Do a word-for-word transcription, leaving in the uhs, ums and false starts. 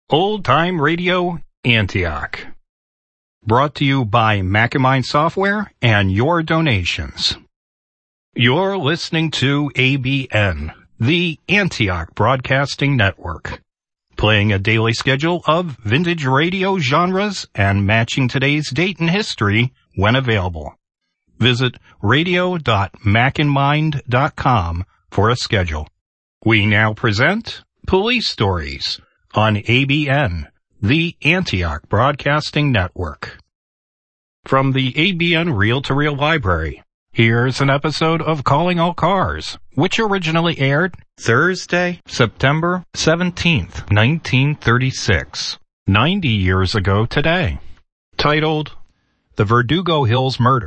Old Time Radio Antioch. Brought to you by Macamind Software and your donations. You're listening to A B N, the Antioch Broadcasting Network, playing a daily schedule of vintage radio genres and matching today's date in history when available. Visit radio dot macandmind dot com for a schedule. We now present Police Stories on A B N, the Antioch Broadcasting Network. From the A B N Reel-to-Reel Library, here's an episode of Calling All Cars, which originally aired Thursday, September seventeenth, nineteen thirty-six, ninety years ago today, titled The Verdugo Hills Murder.